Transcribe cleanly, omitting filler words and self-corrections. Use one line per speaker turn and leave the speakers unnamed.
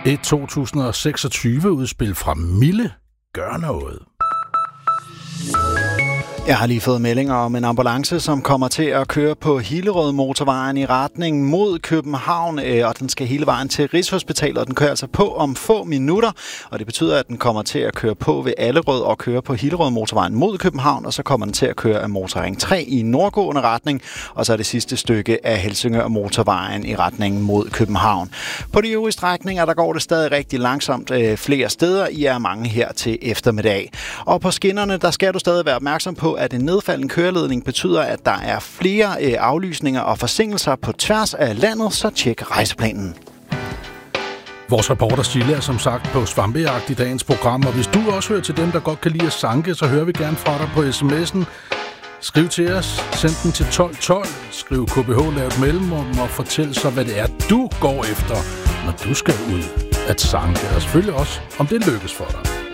Et 2026-udspil fra Mille gør noget.
Jeg har lige fået meldinger om en ambulance, som kommer til at køre på Hillerød-motorvejen i retning mod København, og den skal hele vejen til Rigshospitalet, og den kører altså på om få minutter, og det betyder, at den kommer til at køre på ved Allerød og køre på Hillerød-motorvejen mod København, og så kommer den til at køre af Motorring 3 i nordgående retning, og så er det sidste stykke af Helsingør-motorvejen i retning mod København. På de øvrige strækninger, der går det stadig rigtig langsomt flere steder. I er mange her til eftermiddag. Og på skinnerne, der skal du stadig være opmærksom på, at en nedfaldende køreledning betyder, at der er flere aflysninger og forsinkelser på tværs af landet, så tjek rejseplanen.
Vores reporter Sille er som sagt på svampejagt i dagens program, og hvis du også hører til dem, der godt kan lide at sanke, så hører vi gerne fra dig på sms'en. Skriv til os, send den til 1212, skriv KBH, lav et mellemrum og fortæl så, hvad det er, du går efter, når du skal ud at sanke, og selvfølgelig også, om det lykkes for dig.